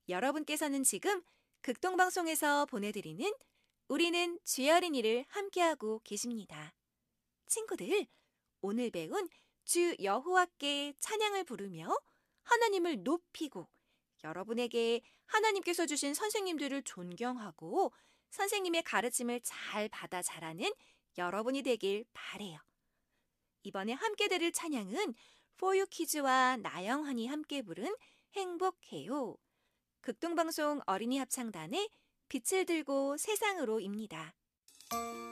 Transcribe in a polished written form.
여러분께서는 지금 극동방송에서 보내드리는 우리는 주의 어린이를 함께하고 계십니다. 친구들, 오늘 배운 주 여호와께 찬양을 부르며 하나님을 높이고 여러분에게 하나님께서 주신 선생님들을 존경하고 선생님의 가르침을 잘 받아 자라는 여러분이 되길 바래요. 이번에 함께 들을 찬양은 포유키즈와 나영환이 함께 부른 행복해요. 극동방송 어린이 합창단의 빛을 들고 세상으로입니다.